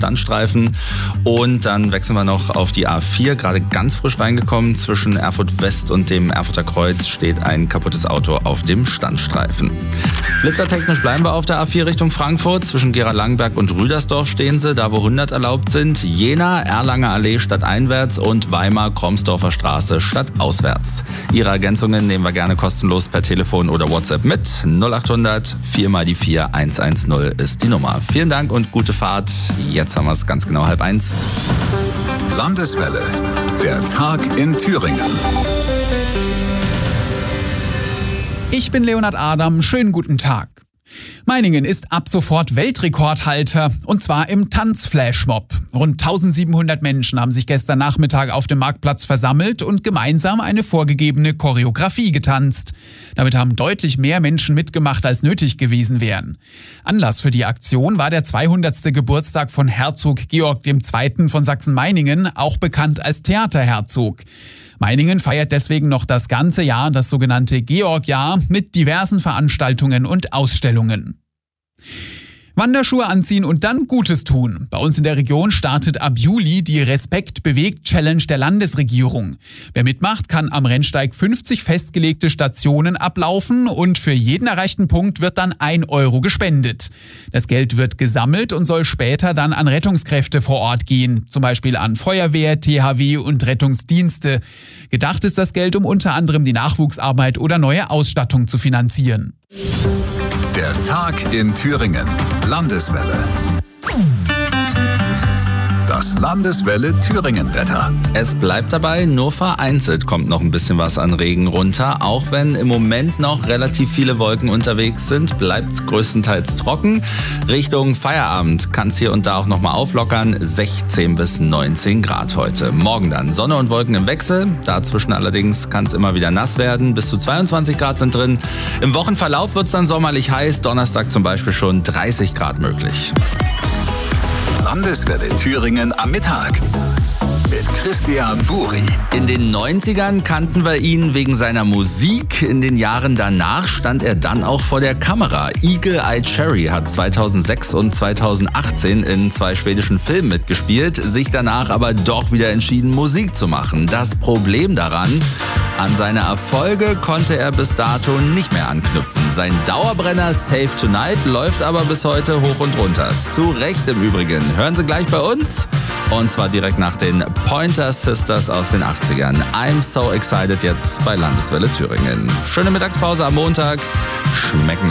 Standstreifen. Und dann wechseln wir noch auf die A4, gerade ganz frisch reingekommen. Zwischen Erfurt West und dem Erfurter Kreuz steht ein kaputtes Auto auf dem Standstreifen. Blitzertechnisch bleiben wir auf der A4 Richtung Frankfurt. Zwischen Gera-Langenberg und Rüdersdorf stehen sie, da wo 100 erlaubt sind. Jena, Erlanger Allee stadteinwärts und Weimar-Kromsdorfer Straße stadtauswärts. Ihre Ergänzungen nehmen wir gerne kostenlos per Telefon oder WhatsApp mit. 0800 4x4 110 ist die Nummer. Vielen Dank und gute Fahrt. Jetzt haben wir es ganz genau 12:30. Landeswelle, der Tag in Thüringen. Ich bin Leonhard Adam, schönen guten Tag. Meiningen ist ab sofort Weltrekordhalter, und zwar im Tanzflashmob. Rund 1700 Menschen haben sich gestern Nachmittag auf dem Marktplatz versammelt und gemeinsam eine vorgegebene Choreografie getanzt. Damit haben deutlich mehr Menschen mitgemacht, als nötig gewesen wären. Anlass für die Aktion war der 200. Geburtstag von Herzog Georg II. Von Sachsen-Meiningen, auch bekannt als Theaterherzog. Meiningen feiert deswegen noch das ganze Jahr das sogenannte Georg-Jahr mit diversen Veranstaltungen und Ausstellungen. Wanderschuhe anziehen und dann Gutes tun. Bei uns in der Region startet ab Juli die Respekt-Bewegt-Challenge der Landesregierung. Wer mitmacht, kann am Rennsteig 50 festgelegte Stationen ablaufen und für jeden erreichten Punkt wird dann 1 Euro gespendet. Das Geld wird gesammelt und soll später dann an Rettungskräfte vor Ort gehen, zum Beispiel an Feuerwehr, THW und Rettungsdienste. Gedacht ist das Geld, um unter anderem die Nachwuchsarbeit oder neue Ausstattung zu finanzieren. Der Tag in Thüringen. Landeswelle. Das Landeswelle Thüringen-Wetter. Es bleibt dabei, nur vereinzelt kommt noch ein bisschen was an Regen runter. Auch wenn im Moment noch relativ viele Wolken unterwegs sind, bleibt es größtenteils trocken. Richtung Feierabend kann es hier und da auch nochmal auflockern. 16 bis 19 Grad heute. Morgen dann Sonne und Wolken im Wechsel. Dazwischen allerdings kann es immer wieder nass werden. Bis zu 22 Grad sind drin. Im Wochenverlauf wird es dann sommerlich heiß. Donnerstag zum Beispiel schon 30 Grad möglich. Landeswelle Thüringen am Mittag mit Christian Buri. In den 90ern kannten wir ihn wegen seiner Musik. In den Jahren danach stand er dann auch vor der Kamera. Eagle Eye Cherry hat 2006 und 2018 in 2 schwedischen Filmen mitgespielt, sich danach aber doch wieder entschieden, Musik zu machen. Das Problem daran: an seine Erfolge konnte er bis dato nicht mehr anknüpfen. Sein Dauerbrenner Save Tonight läuft aber bis heute hoch und runter. Zu Recht im Übrigen. Hören Sie gleich bei uns. Und zwar direkt nach den Pointer Sisters aus den 80ern. I'm so excited jetzt bei Landeswelle Thüringen. Schöne Mittagspause am Montag. Schmecken